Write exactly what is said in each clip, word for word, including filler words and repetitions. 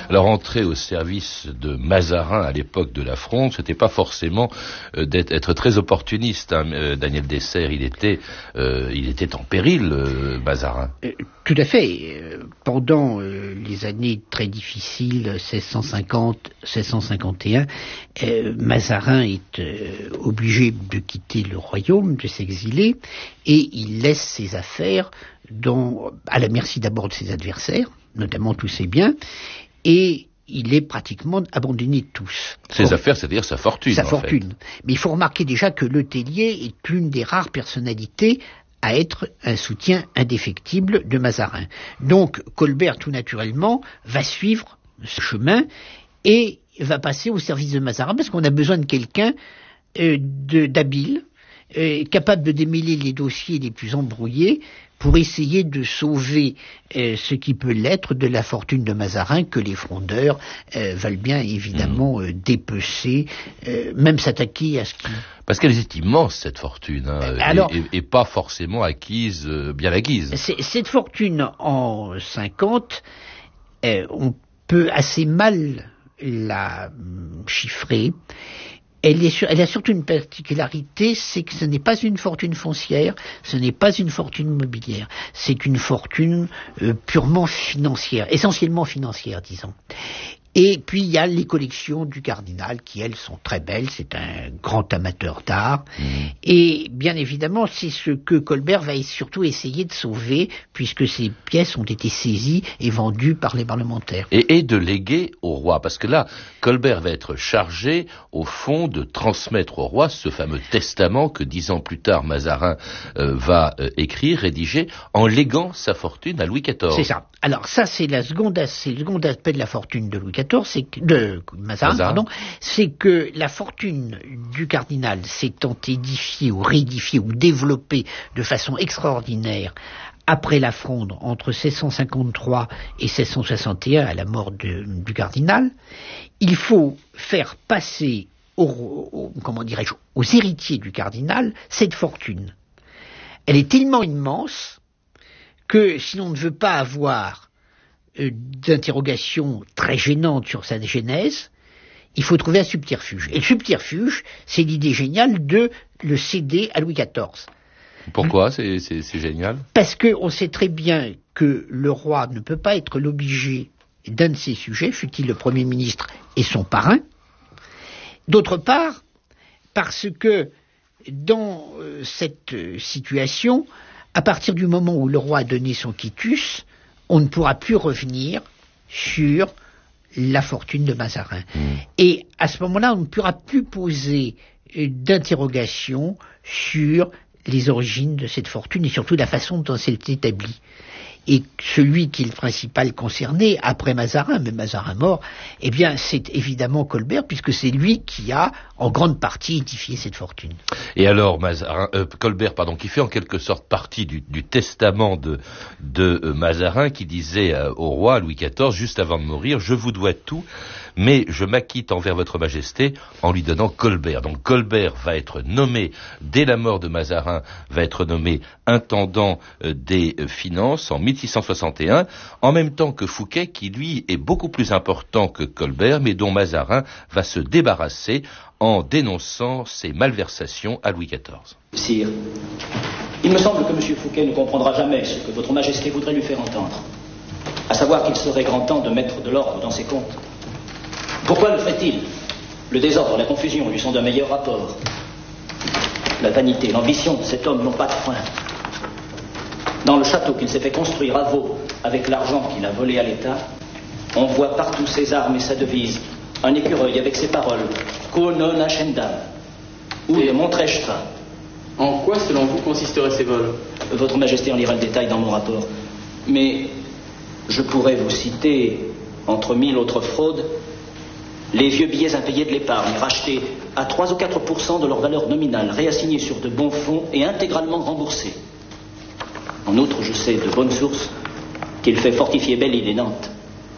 Alors entrer au service de Mazarin à l'époque de la Fronde, c'était pas forcément euh, d'être être très opportuniste. Hein. Euh, Daniel Dessert, il était, euh, il était en péril, euh, Mazarin. Euh, tout à fait. Euh, pendant euh, les années très difficiles, seize cent cinquante, seize cent cinquante et un, euh, Mazarin est euh, obligé de quitter le royaume, de s'exiler, et il laisse ses affaires dans, à la merci d'abord de ses adversaires, notamment tous ses biens, et il est pratiquement abandonné de tous. Ses Or, affaires, c'est-à-dire sa fortune. Sa en fortune. Fait. Mais il faut remarquer déjà que Le Tellier est l'une des rares personnalités à être un soutien indéfectible de Mazarin. Donc Colbert, tout naturellement, va suivre ce chemin et va passer au service de Mazarin parce qu'on a besoin de quelqu'un euh, de, d'habile, euh, capable de démêler les dossiers les plus embrouillés pour essayer de sauver euh, ce qui peut l'être de la fortune de Mazarin que les frondeurs euh, veulent bien évidemment euh, dépecer, euh, même s'attaquer à ce qui... Parce qu'elle est immense, cette fortune, hein, Alors, et, et, et pas forcément acquise, euh, bien acquise. C'est, cette fortune en cinquante, euh, on peut assez mal la chiffrer. Elle, est sur, elle a surtout une particularité, c'est que ce n'est pas une fortune foncière, ce n'est pas une fortune mobilière, c'est une fortune euh, purement financière, essentiellement financière, disons. Et puis il y a les collections du cardinal qui, elles, sont très belles, c'est un grand amateur d'art. Mmh. Et bien évidemment, c'est ce que Colbert va surtout essayer de sauver, puisque ces pièces ont été saisies et vendues par les parlementaires. Et, et de léguer au roi, parce que là, Colbert va être chargé, au fond, de transmettre au roi ce fameux testament que dix ans plus tard, Mazarin euh, va euh, écrire, rédiger, en léguant sa fortune à Louis quatorze. C'est ça. Alors ça, c'est la seconde, c'est le second aspect de la fortune de Louis quatorze, c'est que, de Mazarin, Mazarin. pardon, c'est que la fortune du cardinal s'étant édifiée ou réédifiée ou développée de façon extraordinaire après la Fronde, entre seize cent cinquante-trois et seize cent soixante et un, à la mort de, du cardinal, il faut faire passer aux, aux, comment dirais-je, aux héritiers du cardinal cette fortune. Elle est tellement immense que si l'on ne veut pas avoir euh, d'interrogations très gênantes sur sa genèse, il faut trouver un subterfuge. Et le subterfuge, c'est l'idée géniale de le céder à Louis quatorze. Pourquoi c'est, c'est, c'est génial? Parce qu'on sait très bien que le roi ne peut pas être l'obligé d'un de ses sujets, fût-il le Premier ministre et son parrain. D'autre part, parce que dans euh, cette euh, situation, à partir du moment où le roi a donné son quitus, on ne pourra plus revenir sur la fortune de Mazarin. Mmh. Et à ce moment-là, on ne pourra plus poser euh, d'interrogation sur les origines de cette fortune et surtout la façon dont elle s'est établie. Et celui qui est le principal concerné, après Mazarin, mais Mazarin mort, eh bien, c'est évidemment Colbert, puisque c'est lui qui a, en grande partie, édifié cette fortune. Et alors, Mazarin, euh, Colbert, pardon, qui fait en quelque sorte partie du, du testament de, de euh, Mazarin, qui disait euh, au roi Louis quatorze, juste avant de mourir, « Je vous dois tout, mais je m'acquitte envers votre majesté en lui donnant Colbert. » Donc Colbert va être nommé, dès la mort de Mazarin, va être nommé intendant euh, des euh, finances en mille six cent soixante et un, en même temps que Fouquet, qui lui est beaucoup plus important que Colbert, mais dont Mazarin va se débarrasser en dénonçant ses malversations à Louis quatorze. Sire, il me semble que M. Fouquet ne comprendra jamais ce que votre majesté voudrait lui faire entendre, à savoir qu'il serait grand temps de mettre de l'ordre dans ses comptes. Pourquoi le ferait-il? Le désordre, la confusion lui sont d'un meilleur rapport. La vanité, l'ambition de cet homme n'ont pas de frein. Dans le château qu'il s'est fait construire à Vaux avec l'argent qu'il a volé à l'État, on voit partout ses armes et sa devise, un écureuil avec ses paroles, Quo non ascendam, ou de Montrechtra. En quoi, selon vous, consisteraient ces vols? Votre Majesté en lira le détail dans mon rapport. Mais je pourrais vous citer, entre mille autres fraudes, les vieux billets impayés de l'épargne, rachetés à trois ou quatre pour cent de leur valeur nominale, réassignés sur de bons fonds et intégralement remboursés. En outre, je sais de bonnes sources qu'il fait fortifier Belle-Île et Nantes.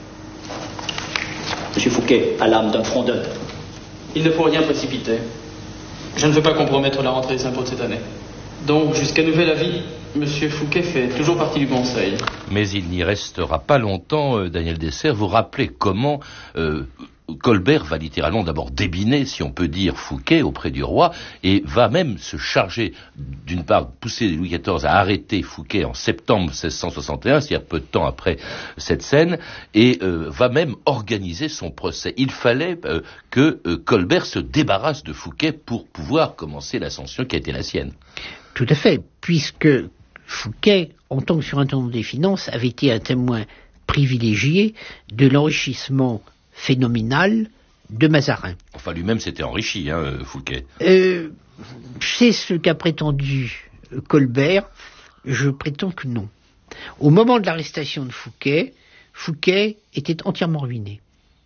Monsieur Fouquet a l'âme d'un frondeur. Il ne faut rien précipiter. Je ne veux pas compromettre la rentrée des impôts de cette année. Donc, jusqu'à nouvel avis, Monsieur Fouquet fait toujours partie du Conseil. Mais il n'y restera pas longtemps, euh, Daniel Dessert. Vous rappelez comment euh, Colbert va littéralement d'abord débiner, si on peut dire, Fouquet auprès du roi, et va même se charger, d'une part, pousser Louis quatorze à arrêter Fouquet en septembre seize cent soixante et un, c'est-à-dire peu de temps après cette scène, et euh, va même organiser son procès. Il fallait euh, que euh, Colbert se débarrasse de Fouquet pour pouvoir commencer l'ascension qui a été la sienne. Tout à fait, puisque Fouquet, en tant que surintendant des finances, avait été un témoin privilégié de l'enrichissement phénoménal de Mazarin. Enfin, lui-même s'était enrichi, hein, Fouquet. Euh, c'est ce qu'a prétendu Colbert. Je prétends que non. Au moment de l'arrestation de Fouquet, Fouquet était entièrement ruiné.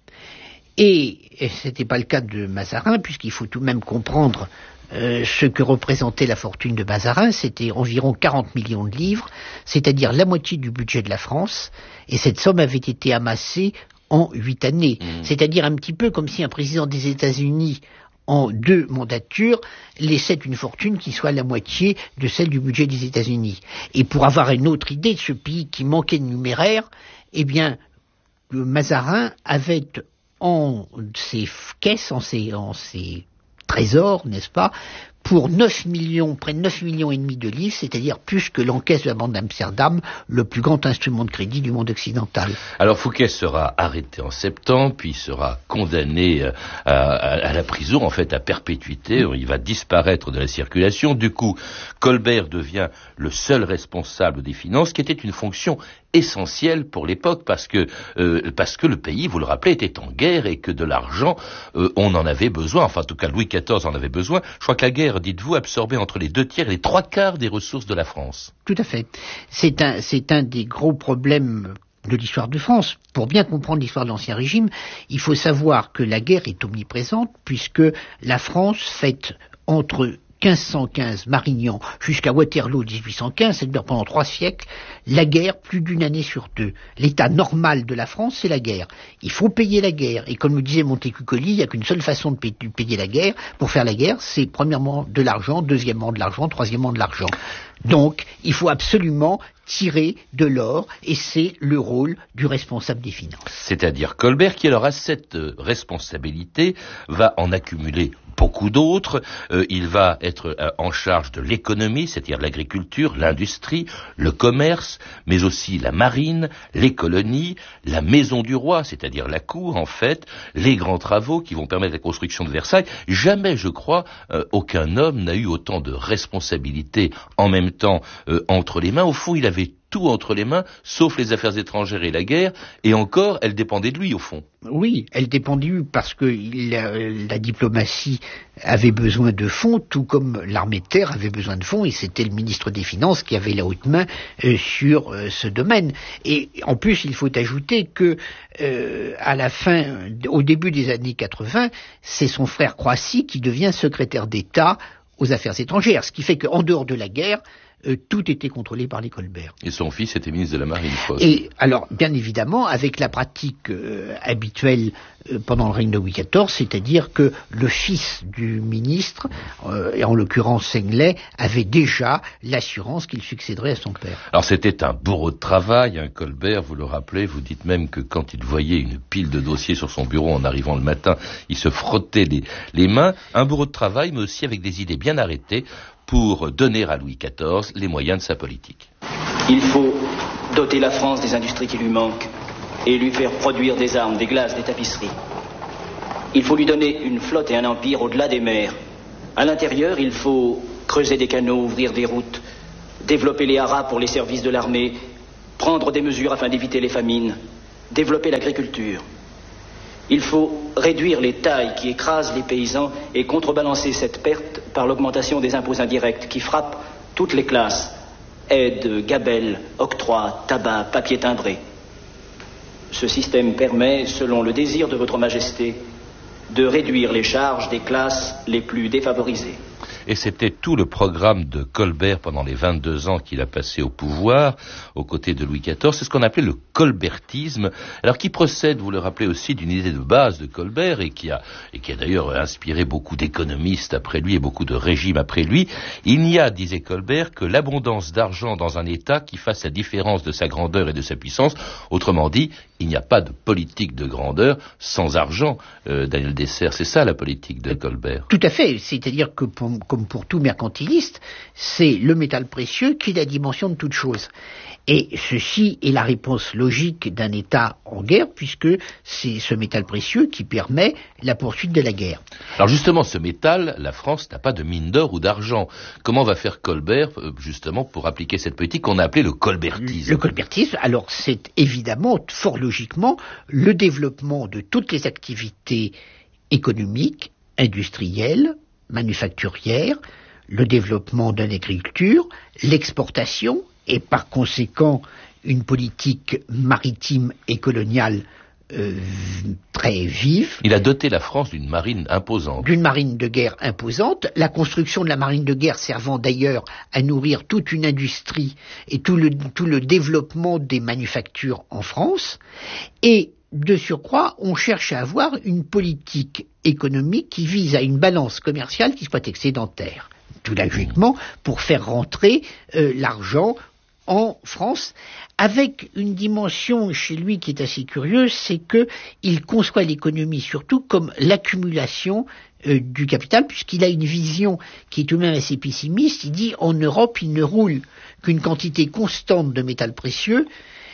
Et, et ce n'était pas le cas de Mazarin, puisqu'il faut tout de même comprendre euh, ce que représentait la fortune de Mazarin. C'était environ quarante millions de livres, c'est-à-dire la moitié du budget de la France, et cette somme avait été amassée en huit années. Mmh. C'est-à-dire un petit peu comme si un président des États-Unis, en deux mandatures, laissait une fortune qui soit la moitié de celle du budget des États-Unis. Et pour avoir une autre idée de ce pays qui manquait de numéraire, eh bien, Mazarin avait en ses caisses, en ses, en ses trésors, n'est-ce pas, pour neuf millions, près de neuf millions et demi de livres, c'est-à-dire plus que l'encaisse de la Banque d'Amsterdam, le plus grand instrument de crédit du monde occidental. Alors Fouquet sera arrêté en septembre, puis sera condamné à, à, à la prison, en fait à perpétuité. Il va disparaître de la circulation. Du coup, Colbert devient le seul responsable des finances, qui était une fonction essentielle pour l'époque, parce que euh, parce que le pays, vous le rappelez, était en guerre et que de l'argent, euh, on en avait besoin. Enfin, en tout cas, Louis quatorze en avait besoin. Je crois que la guerre, dites-vous, absorbait entre les deux tiers et les trois quarts des ressources de la France. Tout à fait. C'est un, c'est un des gros problèmes de l'histoire de France. Pour bien comprendre l'histoire de l'Ancien Régime, il faut savoir que la guerre est omniprésente, puisque la France fête entre quinze cent quinze, Marignan, jusqu'à Waterloo, dix-huit cent quinze, c'est-à-dire pendant trois siècles, la guerre plus d'une année sur deux. L'état normal de la France, c'est la guerre. Il faut payer la guerre. Et comme le disait Montecuccoli, il n'y a qu'une seule façon de payer la guerre. Pour faire la guerre, c'est premièrement de l'argent, deuxièmement de l'argent, troisièmement de l'argent. Donc, il faut absolument tirer de l'or, et c'est le rôle du responsable des finances. C'est-à-dire Colbert, qui alors a cette euh, responsabilité, va en accumuler beaucoup d'autres. Euh, il va être euh, en charge de l'économie, c'est-à-dire l'agriculture, l'industrie, le commerce, mais aussi la marine, les colonies, la maison du roi, c'est-à-dire la cour, en fait, les grands travaux qui vont permettre la construction de Versailles. Jamais, je crois, euh, aucun homme n'a eu autant de responsabilités en même temps euh, entre les mains. Au fond, il avait tout entre les mains, sauf les affaires étrangères et la guerre, et encore, elle dépendait de lui, au fond. Oui, elle dépendait de lui, parce que la, la diplomatie avait besoin de fonds, tout comme l'armée de terre avait besoin de fonds, et c'était le ministre des Finances qui avait la haute main euh, sur euh, ce domaine. Et en plus, il faut ajouter que, euh, à la fin, au début des années quatre-vingts, c'est son frère Croissy qui devient secrétaire d'État aux affaires étrangères, ce qui fait qu'en dehors de la guerre, Euh, tout était contrôlé par les Colbert. Et son fils était ministre de la Marine. Et alors, bien évidemment, avec la pratique euh, habituelle euh, pendant le règne de Louis quatorze, c'est-à-dire que le fils du ministre, euh, et en l'occurrence Senglet, avait déjà l'assurance qu'il succéderait à son père. Alors c'était un bourreau de travail, hein, Colbert, vous le rappelez, vous dites même que quand il voyait une pile de dossiers sur son bureau en arrivant le matin, il se frottait les, les mains. Un bourreau de travail, mais aussi avec des idées bien arrêtées, pour donner à Louis quatorze les moyens de sa politique. Il faut doter la France des industries qui lui manquent et lui faire produire des armes, des glaces, des tapisseries. Il faut lui donner une flotte et un empire au-delà des mers. À l'intérieur, il faut creuser des canaux, ouvrir des routes, développer les haras pour les services de l'armée, prendre des mesures afin d'éviter les famines, développer l'agriculture. Il faut réduire les tailles qui écrasent les paysans et contrebalancer cette perte par l'augmentation des impôts indirects qui frappent toutes les classes. Aides, gabelles, octrois, tabac, papier timbré. Ce système permet, selon le désir de votre Majesté, de réduire les charges des classes les plus défavorisées. Et c'était tout le programme de Colbert pendant les vingt-deux ans qu'il a passé au pouvoir, aux côtés de Louis quatorze. C'est ce qu'on appelait le colbertisme, alors qui procède, vous le rappelez aussi, d'une idée de base de Colbert et qui a, et qui a d'ailleurs inspiré beaucoup d'économistes après lui et beaucoup de régimes après lui. Il n'y a, disait Colbert, que l'abondance d'argent dans un État qui fasse la différence de sa grandeur et de sa puissance. Autrement dit, il n'y a pas de politique de grandeur sans argent. Euh, Daniel Dessert, c'est ça la politique de Colbert. Tout à fait, c'est-à-dire que pour, comme pour tout mercantiliste, c'est le métal précieux qui est la dimension de toute chose. Et ceci est la réponse logique d'un État en guerre, puisque c'est ce métal précieux qui permet la poursuite de la guerre. Alors justement, ce métal, la France n'a pas de mine d'or ou d'argent. Comment va faire Colbert, justement, pour appliquer cette politique qu'on a appelée le colbertisme? Le colbertisme, alors c'est évidemment, fort logiquement, le développement de toutes les activités économiques, industrielles, manufacturières, le développement de l'agriculture, l'exportation, et par conséquent une politique maritime et coloniale euh, très vive. Il a doté la France d'une marine imposante. D'une marine de guerre imposante, la construction de la marine de guerre servant d'ailleurs à nourrir toute une industrie et tout le, tout le développement des manufactures en France. Et de surcroît, on cherche à avoir une politique économique qui vise à une balance commerciale qui soit excédentaire. Tout logiquement, pour faire rentrer euh, l'argent en France, avec une dimension chez lui qui est assez curieuse, c'est qu'il conçoit l'économie surtout comme l'accumulation euh, du capital, puisqu'il a une vision qui est tout de même assez pessimiste. Il dit en Europe, il ne roule qu'une quantité constante de métal précieux,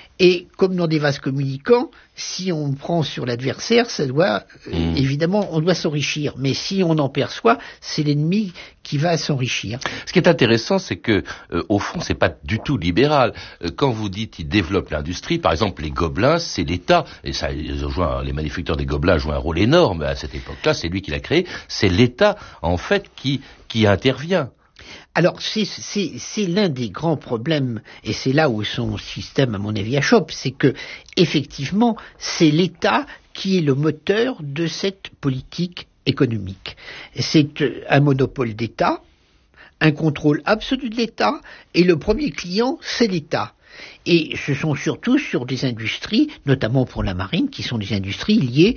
et comme dans des vases communicants, si on prend sur l'adversaire, ça doit, euh, mmh. évidemment, on doit s'enrichir. Mais si on en perçoit, c'est l'ennemi qui va s'enrichir. Ce qui est intéressant, c'est que, euh, au fond, c'est pas du tout libéral. Euh, quand vous dites il développe l'industrie, par exemple, les Gobelins, c'est l'État, et ça, ils ont joué un, les manufacturiers des Gobelins jouent un rôle énorme à cette époque-là, c'est lui qui l'a créé, c'est l'État, en fait, qui, qui intervient. Alors, c'est, c'est, c'est l'un des grands problèmes, et c'est là où son système, à mon avis, achoppe, c'est que, effectivement, c'est l'État qui est le moteur de cette politique économique. C'est un monopole d'État, un contrôle absolu de l'État, et le premier client, c'est l'État. Et ce sont surtout sur des industries, notamment pour la marine, qui sont des industries liées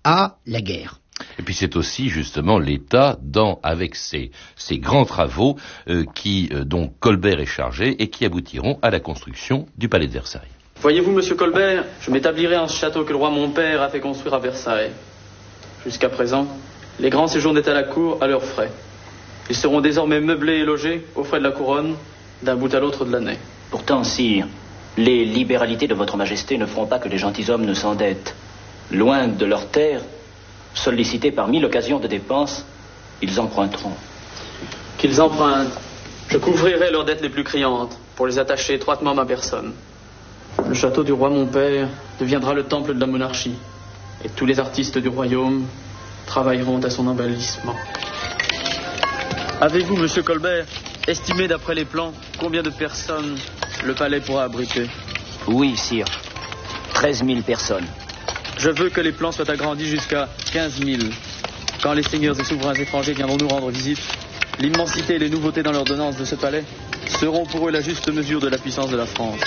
à la guerre. Et puis c'est aussi justement l'État dans avec ses, ses grands travaux euh, qui euh, dont Colbert est chargé et qui aboutiront à la construction du palais de Versailles. Voyez-vous, monsieur Colbert, je m'établirai en ce château que le roi mon père a fait construire à Versailles. Jusqu'à présent, les grands séjournaient à la cour à leurs frais. Ils seront désormais meublés et logés aux frais de la couronne, d'un bout à l'autre de l'année. Pourtant, sire, les libéralités de votre majesté ne feront pas que les gentilshommes ne s'endettent. Loin de leurs terres, sollicités par mille occasions de dépenses, ils emprunteront. Qu'ils empruntent. Je couvrirai leurs dettes les plus criantes pour les attacher étroitement à ma personne. Le château du roi mon père deviendra le temple de la monarchie et tous les artistes du royaume travailleront à son embellissement. Avez-vous, monsieur Colbert, estimé d'après les plans combien de personnes le palais pourra abriter? Oui, sire. treize mille personnes. Je veux que les plans soient agrandis jusqu'à quinze mille. Quand les seigneurs et souverains étrangers viendront nous rendre visite, l'immensité et les nouveautés dans l'ordonnance de ce palais seront pour eux la juste mesure de la puissance de la France.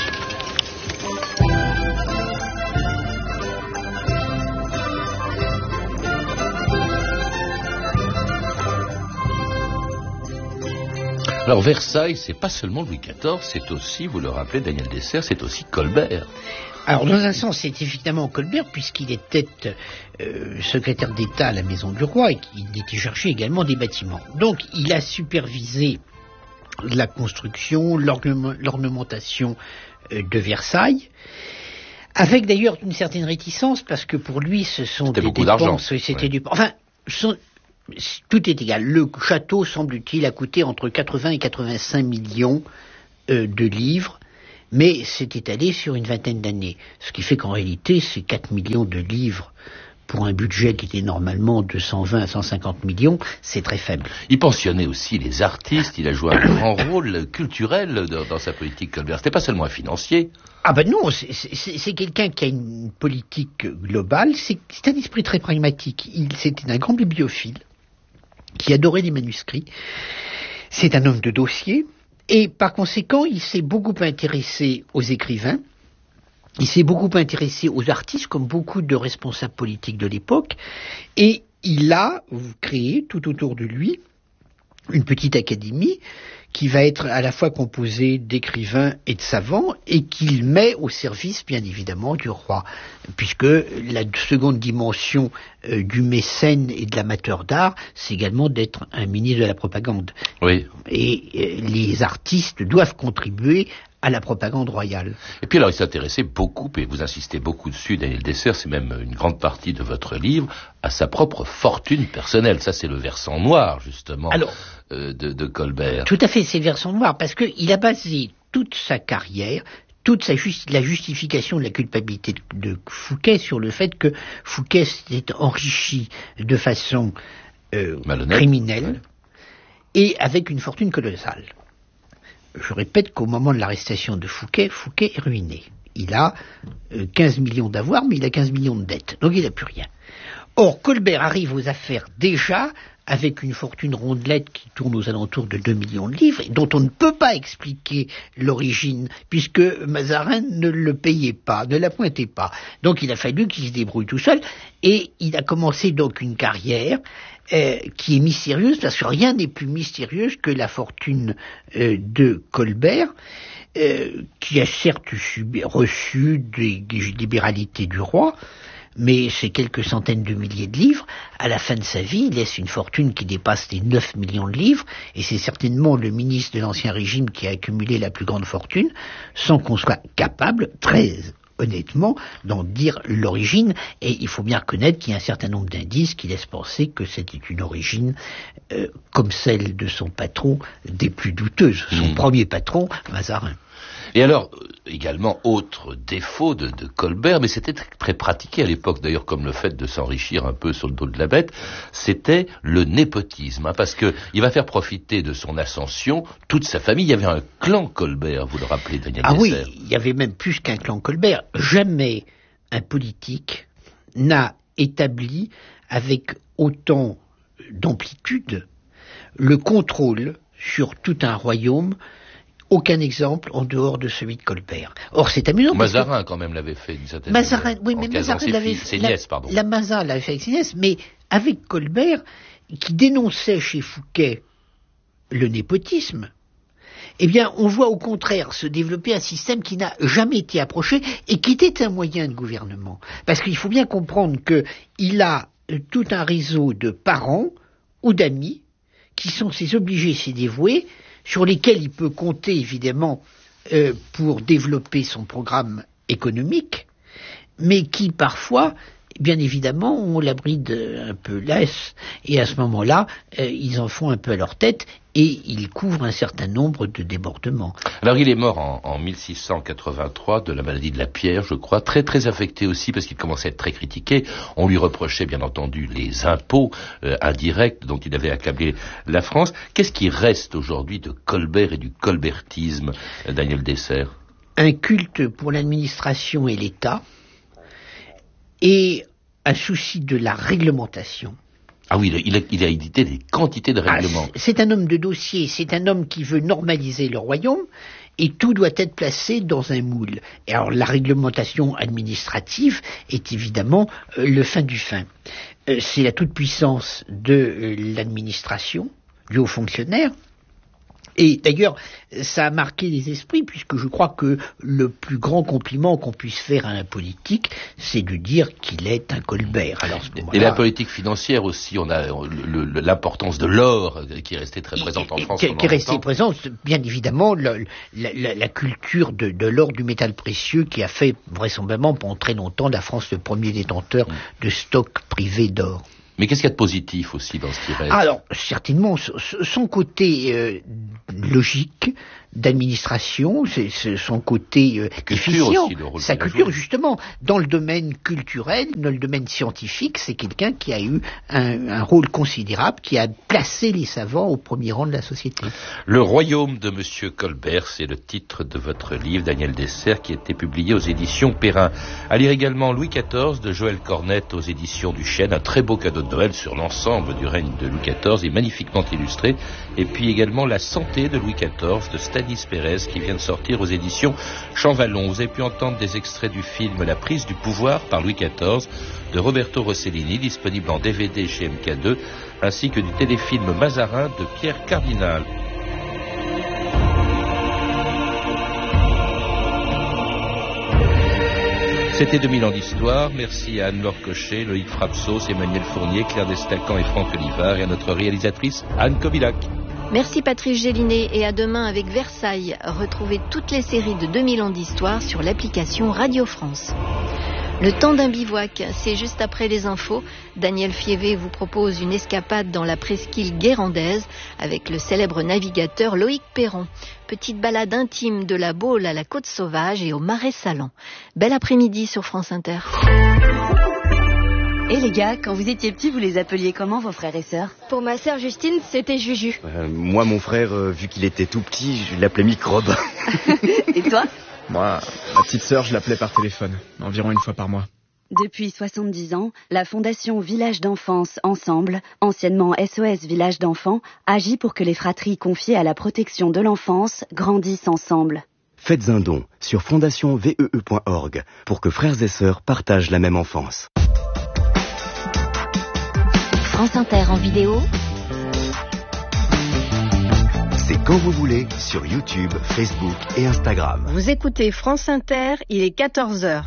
Alors Versailles, c'est pas seulement Louis quatorze, c'est aussi, vous le rappelez, Daniel Dessert, c'est aussi Colbert. Alors, dans un sens, c'est évidemment Colbert, puisqu'il était euh, secrétaire d'État à la Maison du Roi et qu'il était cherché également des bâtiments. Donc, il a supervisé la construction, l'ornement, l'ornementation euh, de Versailles, avec d'ailleurs une certaine réticence, parce que pour lui, ce sont c'était des beaucoup dépenses, d'argent. C'était ouais. du, enfin, sont, tout est égal. Le château, semble-t-il, a coûté entre quatre-vingts et quatre-vingt-cinq millions euh, de livres. Mais c'est étalé sur une vingtaine d'années. Ce qui fait qu'en réalité, c'est quatre millions de livres pour un budget qui était normalement de cent vingt à cent cinquante millions, c'est très faible. Il pensionnait aussi les artistes, il a joué un grand rôle culturel dans, dans sa politique Colbert. C'était pas seulement un financier. Ah ben non, c'est, c'est, c'est quelqu'un qui a une politique globale, c'est, c'est un esprit très pragmatique. Il, c'était un grand bibliophile. qui adorait les manuscrits. C'est un homme de dossier, et par conséquent, il s'est beaucoup intéressé aux écrivains, il s'est beaucoup intéressé aux artistes, comme beaucoup de responsables politiques de l'époque, et il a créé tout autour de lui une petite académie qui va être à la fois composée d'écrivains et de savants, et qu'il met au service, bien évidemment, du roi, puisque la seconde dimension euh, du mécène et de l'amateur d'art, c'est également d'être un ministre de la propagande. Oui. Et euh, les artistes doivent contribuer à la propagande royale. Et puis alors il s'intéressait beaucoup, et vous insistez beaucoup dessus, Daniel Dessert, c'est même une grande partie de votre livre, à sa propre fortune personnelle. Ça c'est le versant noir, justement, alors, euh, de, de Colbert. Tout à fait, c'est le versant noir, parce qu'il a basé toute sa carrière, toute sa justi- la justification de la culpabilité de, de Fouquet sur le fait que Fouquet s'était enrichi de façon euh, criminelle, ouais. Et avec une fortune colossale. Je répète qu'au moment de l'arrestation de Fouquet, Fouquet est ruiné. Il a euh, quinze millions d'avoirs, mais il a quinze millions de dettes, donc il n'a plus rien. Or, Colbert arrive aux affaires déjà avec une fortune rondelette qui tourne aux alentours de deux millions de livres, dont on ne peut pas expliquer l'origine, puisque Mazarin ne le payait pas, ne la pointait pas. Donc il a fallu qu'il se débrouille tout seul, et il a commencé donc une carrière euh, qui est mystérieuse, parce que rien n'est plus mystérieux que la fortune euh, de Colbert, euh, qui a certes subi, reçu des libéralités du roi, mais c'est quelques centaines de milliers de livres. À la fin de sa vie, il laisse une fortune qui dépasse les neuf millions de livres, et c'est certainement le ministre de l'Ancien Régime qui a accumulé la plus grande fortune, sans qu'on soit capable, très honnêtement, d'en dire l'origine, et il faut bien reconnaître qu'il y a un certain nombre d'indices qui laissent penser que c'était une origine, euh, comme celle de son patron, des plus douteuses. Son mmh. premier patron, Mazarin. Et alors, également, autre défaut de, de Colbert, mais c'était très pratiqué à l'époque, d'ailleurs, comme le fait de s'enrichir un peu sur le dos de la bête, c'était le népotisme, hein, parce que il va faire profiter de son ascension toute sa famille. Il y avait un clan Colbert, vous le rappelez, Daniel Ah Dessert. Oui, il y avait même plus qu'un clan Colbert. Jamais un politique n'a établi avec autant d'amplitude le contrôle sur tout un royaume. Aucun exemple en dehors de celui de Colbert. Or, c'est amusant. Mazarin, que... quand même, l'avait fait d'une certaine manière. Mazarin, oui, mais Mazarin l'avait fait. Ses nièces, pardon. La Mazarin l'avait fait avec ses nièces, mais avec Colbert, qui dénonçait chez Fouquet le népotisme, eh bien, on voit au contraire se développer un système qui n'a jamais été approché et qui était un moyen de gouvernement. Parce qu'il faut bien comprendre qu'il a tout un réseau de parents ou d'amis qui sont ses obligés, ses dévoués, sur lesquels il peut compter évidemment euh, pour développer son programme économique, mais qui parfois, bien évidemment, ont la bride un peu laisse, et à ce moment-là, euh, ils en font un peu à leur tête, et ils couvrent un certain nombre de débordements. Alors il est mort en, en mille six cent quatre-vingt-trois de la maladie de la pierre, je crois, très très affecté aussi parce qu'il commençait à être très critiqué. On lui reprochait bien entendu les impôts euh, indirects dont il avait accablé la France. Qu'est-ce qui reste aujourd'hui de Colbert et du colbertisme, Daniel Dessert? Un culte pour l'administration et l'État, et un souci de la réglementation. Ah oui, il a, il a édité des quantités de règlements. Ah, c'est un homme de dossier, c'est un homme qui veut normaliser le royaume, et tout doit être placé dans un moule. Et alors la réglementation administrative est évidemment euh, le fin du fin. Euh, c'est la toute-puissance de euh, l'administration, du haut fonctionnaire. Et d'ailleurs, ça a marqué les esprits, puisque je crois que le plus grand compliment qu'on puisse faire à un politique, c'est de dire qu'il est un Colbert. Alors, et la politique financière aussi, on a le, le, l'importance de l'or qui est restée très présente en France. Qui, qui est restée présente, bien évidemment, le, la, la, la culture de, de l'or, du métal précieux, qui a fait vraisemblablement pendant très longtemps la France le premier détenteur mmh. de stocks privés d'or. Mais qu'est-ce qu'il y a de positif aussi dans ce qui reste? Alors, certainement, son côté euh, logique, d'administration, c'est, c'est son côté euh, efficient, aussi, le rôle sa qu'il a culture joué. justement. Dans le domaine culturel, dans le domaine scientifique, c'est quelqu'un qui a eu un, un rôle considérable, qui a placé les savants au premier rang de la société. Le royaume de Monsieur Colbert, c'est le titre de votre livre, Daniel Dessert, qui a été publié aux éditions Perrin. À lire également Louis quatorze de Joël Cornette aux éditions du Chêne, un très beau cadeau de Noël sur l'ensemble du règne de Louis quatorze et magnifiquement illustré. Et puis également La santé de Louis quatorze de Stanis Pérez qui vient de sortir aux éditions Champvallon. Vous avez pu entendre des extraits du film La prise du pouvoir par Louis quatorze de Roberto Rossellini, disponible en D V D chez M K deux, ainsi que du téléfilm Mazarin de Pierre Cardinal. C'était deux mille ans d'histoire. Merci à Anne-Laure Cochet, Loïc Frapsos, Emmanuel Fournier, Claire Destacan et Franck Olivard, et à notre réalisatrice Anne Kobilac. Merci Patrice Gélinet, et à demain avec Versailles. Retrouvez toutes les séries de deux mille ans d'histoire sur l'application Radio France. Le temps d'un bivouac, c'est juste après les infos. Daniel Fievé vous propose une escapade dans la presqu'île guérandaise avec le célèbre navigateur Loïc Perron. Petite balade intime de la Baule à la Côte Sauvage et au Marais Salants. Bel après-midi sur France Inter. Et les gars, quand vous étiez petits, vous les appeliez comment, vos frères et sœurs? Pour ma sœur Justine, c'était Juju. Euh, moi, mon frère, euh, vu qu'il était tout petit, je l'appelais Microbe. Et toi? Moi, ma petite sœur, je l'appelais par téléphone, environ une fois par mois. Depuis soixante-dix ans, la Fondation Village d'Enfance Ensemble, anciennement S O S Village d'Enfants, agit pour que les fratries confiées à la protection de l'enfance grandissent ensemble. Faites un don sur fondation vee point org pour que frères et sœurs partagent la même enfance. France Inter en vidéo. C'est quand vous voulez sur YouTube, Facebook et Instagram. Vous écoutez France Inter, il est quatorze heures.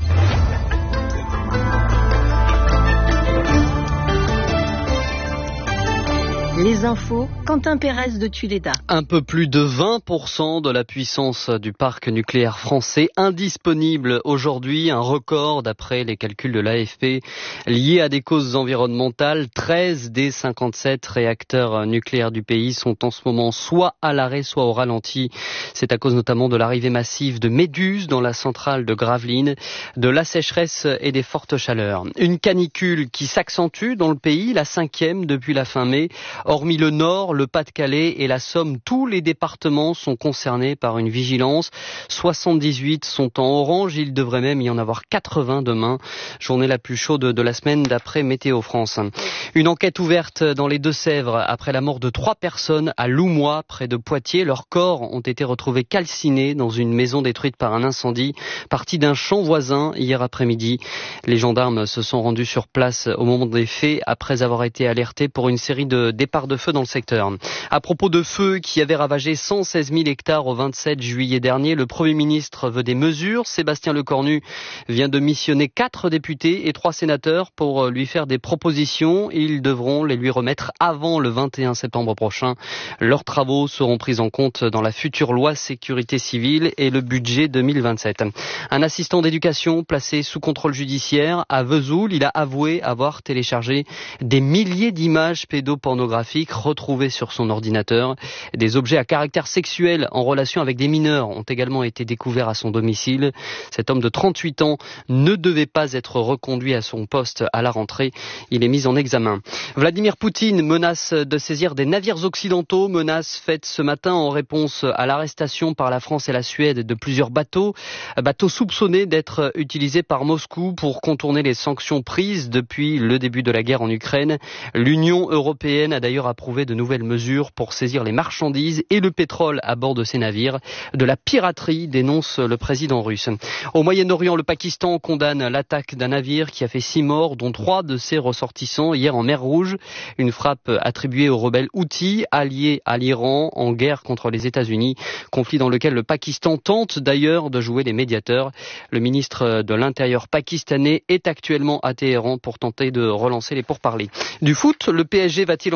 Les infos, Quentin Pérez de Tuléda. Un peu plus de vingt pour cent de la puissance du parc nucléaire français indisponible aujourd'hui, un record d'après les calculs de l'A F P liés à des causes environnementales. treize des cinquante-sept réacteurs nucléaires du pays sont en ce moment soit à l'arrêt, soit au ralenti. C'est à cause notamment de l'arrivée massive de méduses dans la centrale de Gravelines, de la sécheresse et des fortes chaleurs. Une canicule qui s'accentue dans le pays, la cinquième depuis la fin mai. Hormis le Nord, le Pas-de-Calais et la Somme, tous les départements sont concernés par une vigilance. soixante-dix-huit sont en orange, il devrait même y en avoir quatre-vingts demain. Journée la plus chaude de la semaine d'après Météo France. Une enquête ouverte dans les Deux-Sèvres après la mort de trois personnes à Loumois, près de Poitiers. Leurs corps ont été retrouvés calcinés dans une maison détruite par un incendie, parti d'un champ voisin hier après-midi. Les gendarmes se sont rendus sur place au moment des faits après avoir été alertés pour une série de départs de feu dans le secteur. À propos de feux qui avaient ravagé cent seize mille hectares au vingt-sept juillet dernier, le Premier ministre veut des mesures. Sébastien Lecornu vient de missionner quatre députés et trois sénateurs pour lui faire des propositions. Ils devront les lui remettre avant le vingt et un septembre prochain. Leurs travaux seront pris en compte dans la future loi sécurité civile et le budget deux mille vingt-sept. Un assistant d'éducation placé sous contrôle judiciaire à Vesoul, il a avoué avoir téléchargé des milliers d'images pédopornographiques retrouvés sur son ordinateur. Des objets à caractère sexuel en relation avec des mineurs ont également été découverts à son domicile. Cet homme de trente-huit ans ne devait pas être reconduit à son poste à la rentrée. Il est mis en examen. Vladimir Poutine menace de saisir des navires occidentaux, menace faite ce matin en réponse à l'arrestation par la France et la Suède de plusieurs bateaux, bateaux soupçonnés d'être utilisés par Moscou pour contourner les sanctions prises depuis le début de la guerre en Ukraine. L'Union européenne a d'ailleurs approuvé de nouvelles mesures pour saisir les marchandises et le pétrole à bord de ces navires. De la piraterie, dénonce le président russe. Au Moyen-Orient, le Pakistan condamne l'attaque d'un navire qui a fait six morts, dont trois de ses ressortissants hier en mer Rouge. Une frappe attribuée aux rebelles Houthis, alliés à l'Iran en guerre contre les États-Unis. Conflit dans lequel le Pakistan tente d'ailleurs de jouer les médiateurs. Le ministre de l'Intérieur pakistanais est actuellement à Téhéran pour tenter de relancer les pourparlers. Du foot, le P S G va-t-il enchaîner sur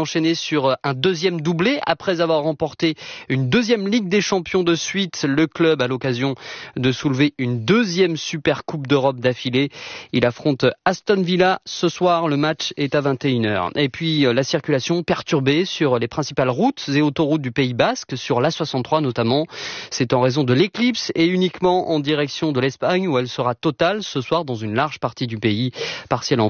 sur un deuxième doublé. Après avoir remporté une deuxième Ligue des Champions de suite, le club a l'occasion de soulever une deuxième Super Coupe d'Europe d'affilée. Il affronte Aston Villa ce soir. Le match est à vingt et une heures. Et puis la circulation perturbée sur les principales routes et autoroutes du Pays Basque, sur l'A soixante-trois notamment. C'est en raison de l'éclipse et uniquement en direction de l'Espagne où elle sera totale ce soir dans une large partie du pays. Partiel en